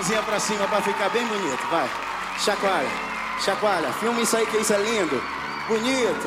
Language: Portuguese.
Mãozinha pra cima pra ficar bem bonito, vai. Chacoalha, chacoalha. Filma isso aí que isso é lindo. Bonito.